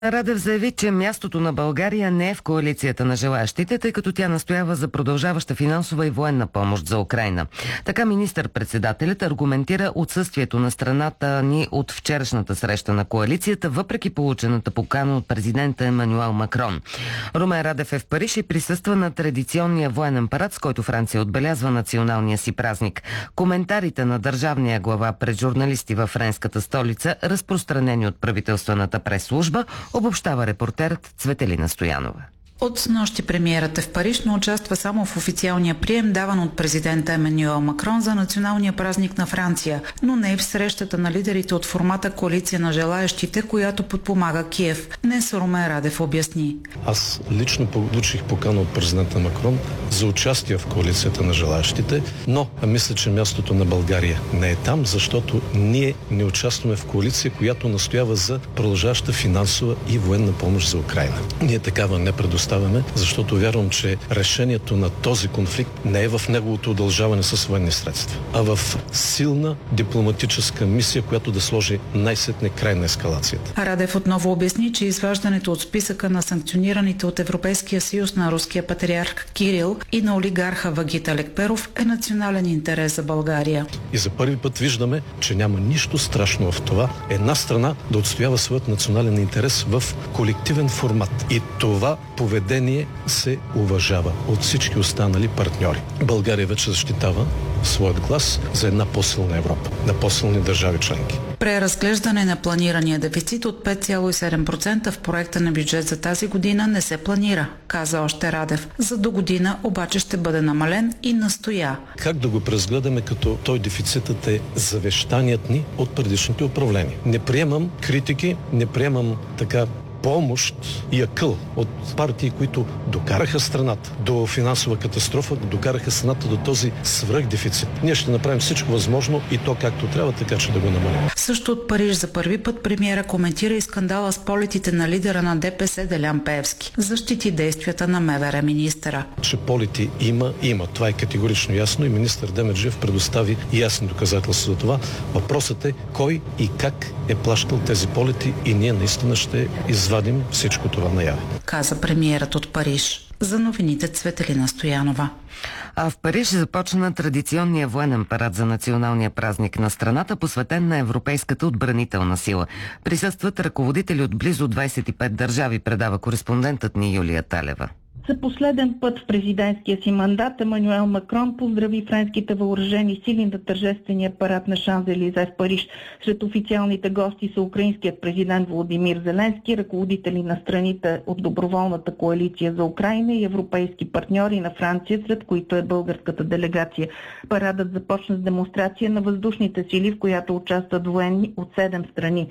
Радев заяви, че мястото на България не е в коалицията на желаящите, тъй като тя настоява за продължаваща финансова и военна помощ за Украйна. Така министър-председателят аргументира отсъствието на страната ни от вчерашната среща на коалицията, въпреки получената покана от президента Емануел Макрон. Румен Радев е в Париж и присъства на традиционния военен парад, с който Франция отбелязва националния си празник. Коментарите на държавния глава пред журналисти във френската столица, разпространени от правителствената прес-служба, обобщава репортерът Цветелина Стоянова. От снощи премиерът е в Париж, но участва само в официалния прием, даван от президента Емануел Макрон за националния празник на Франция, но не и в срещата на лидерите от формата коалиция на желаящите, която подпомага Киев. Днес Румен Радев обясни. Аз лично получих покана от президента Макрон за участие в коалицията на желаящите, но мисля, че мястото на България не е там, защото ние не участваме в коалиция, която настоява за продължаваща финансова и военна помощ за Украйна. Ние такава не предоставяме, защото вярвам, че решението на този конфликт не е в неговото удължаване с военни средства, а в силна дипломатическа мисия, която да сложи най-сетне край на ескалацията. Радев отново обясни, че изваждането от списъка на санкционираните от Европейския съюз на руския патриарх Кирил и на олигарха Вагита Лекперов е национален интерес за България. И за първи път виждаме, че няма нищо страшно в това една страна да отстоява своят национален интерес в колективен формат. И това поведение се уважава от всички останали партньори. България вече защитава своят глас за една по-силна Европа, на по-силни държави членки. Преразглеждане на планирания дефицит от 5,7% в проекта на бюджет за тази година не се планира, каза още Радев. За до година обаче ще бъде намален и настоя. Как да го преразгледаме, като той дефицитът е завещаният ни от предишните управления? Не приемам критики, не приемам така помощ и акъл от партии, които докараха страната до финансова катастрофа, докараха страната до този свръхдефицит. Ние ще направим всичко възможно и то както трябва, така че да го намалим. Също от Париж за първи път премиера коментира и скандала с полетите на лидера на ДПС Делян Пеевски. Защити действията на МВР министъра. Че полети има. Това е категорично ясно и министър Демерджиев предостави ясни доказателства за това. Въпросът е кой и как е плащал тези полети и ние наистина ще извадим всичко това наяве. Каза премиерът от Париж. За новините Цветелина Стоянова. А в Париж започна традиционния военен парад за националния празник на страната, посветен на европейската отбранителна сила. Присъстват ръководители от близо 25 държави, предава кореспондентът ни Юлия Талева. За последен път в президентския си мандат Емануел Макрон поздрави френските въоръжени сили на тържествения парад на Шанзелизе в Париж. Сред официалните гости са украинският президент Володимир Зеленски, ръководители на страните от доброволната коалиция за Украйна и европейски партньори на Франция, сред които е българската делегация. Парадът започна с демонстрация на въздушните сили, в която участват военни от 7 страни.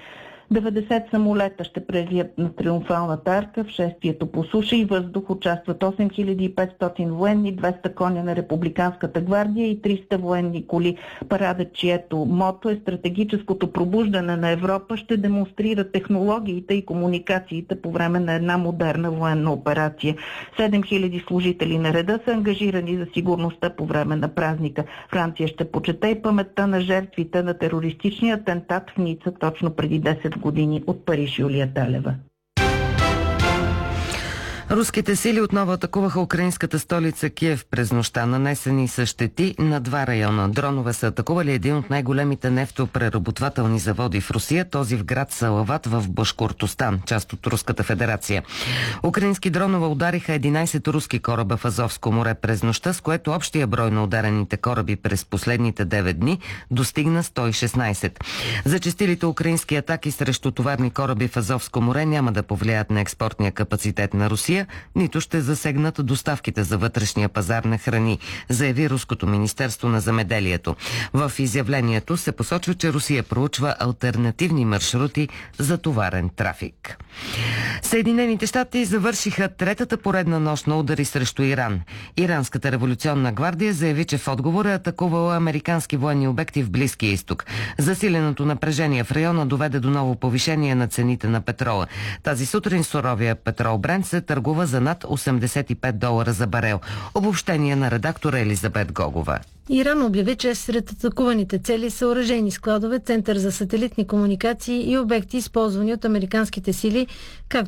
90 самолета ще прелият на Триумфалната арка, в шествието по суша и въздух участват 8500 военни, 200 коня на Републиканската гвардия и 300 военни коли. Парадът, чието мото е стратегическото пробуждане на Европа, ще демонстрира технологиите и комуникациите по време на една модерна военна операция. 7000 служители на реда са ангажирани за сигурността по време на празника. Франция ще почете и паметта на жертвите на терористичния атентат в Ница точно преди 10 години. От Париж, Юлия Талева. Руските сили отново атакуваха украинската столица Киев през нощта. Нанесени са щети на 2 района. Дронове са атакували един от най-големите нефтопреработвателни заводи в Русия, този в град Салават в Башкортостан, част от Руската федерация. Украински дронове удариха 11 руски кораба в Азовско море през нощта, с което общия брой на ударените кораби през последните 9 дни достигна 116. Зачестилите украински атаки срещу товарни кораби в Азовско море няма да повлияят на експортния капацитет на Русия, нито ще засегнат доставките за вътрешния пазар на храни, заяви Руското министерство на земеделието. В изявлението се посочва, че Русия проучва алтернативни маршрути за товарен трафик. Съединените щати завършиха третата поредна нощ на удари срещу Иран. Иранската революционна гвардия заяви, че в отговор е атакувала американски военни обекти в Близкия изток. Засиленото напрежение в района доведе до ново повишение на цените на петрола. Тази сутрин суровия петрол Брент се търгува за над $85 за барел. Обобщение на редактора Елизабет Гогова. Иран обяви, че сред атакуваните цели са оръжейни складове, център за сателитни комуникации и обекти, използвани от американските сили, както